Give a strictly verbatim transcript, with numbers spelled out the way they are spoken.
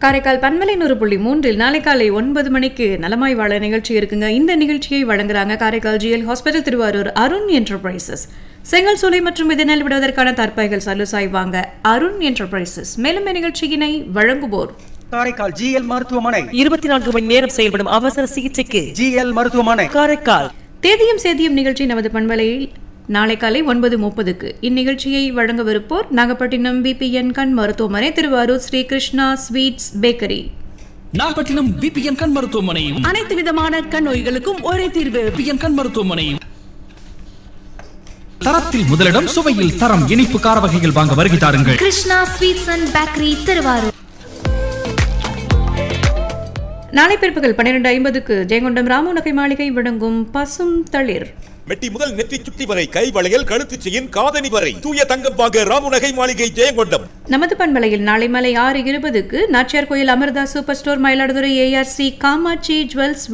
காரைக்கால் பன்மலை நூறு புள்ளி மூன்றில் நாளை காலை ஒன்பது மணிக்கு நலமாய் வாழ நிகழ்ச்சி இருக்குங்க. இந்த நிகழ்ச்சியை வழங்குறாங்க Karaikal GL hospital Thiruvarur Arun enterprises. செங்கல் சூளை மற்றும் இதனில் விடுவதற்கான தற்பைகள் சலுசாய் வாங்க அருண் என்டர்பிரைசஸ். மேலும் நிகழ்ச்சியினை வழங்குவோர் காரைக்கால் ஜிஎல் மருத்துவமனை. இருபத்தி நான்கு மணி நேரம் செயல்படும் அவசர சிகிச்சைக்கு ஜிஎல் மருத்துவமனை காரைக்கால். தேதியும் சேதியும் நிகழ்ச்சி நமது பண்பலையில் நாளை காலை ஒன்பது முப்பதுக்கு. இந்நிகழ்ச்சியை வழங்கவிருப்போர் நாகப்பட்டினம் பிபிஎன் கண் மருத்துவமனை, Thiruvarur Sri Krishna sweets bakery. Nagapattinam BPN கண் மருத்துவமனையும் அனைத்து விதமான கண் நோய்களுக்கும் ஒரே தீர்வு. பிபிஎன் கண் மருத்துவமனையும். தரத்தில் முதலிடம், சுவையில் தரம். இனிப்பு கார வகைகள் வாங்க வருகை தாருங்கள். Krishna sweets and bakery, Thiruvarur. நாளை பிற்பகல் பன்னிரண்டு ஐம்பதுக்கு ஜெயங்கொண்டம் ராமு நகை மாளிகை வழங்கும் பசும் தளிர். மெட்டி முதல் நெற்றி சுட்டி வரை, கை வளையல், கழுத்து செயின், காதணி வரை தூய தங்கம் வாங்க ராமு நகை மாளிகை ஜெயங்கொண்டம். நமது பண்பலையில் நாளை மாலை ஆறு இருபதுக்கு நாச்சியார் கோயில் Amrita super store Mayiladuthurai ARC Kamakshi jewels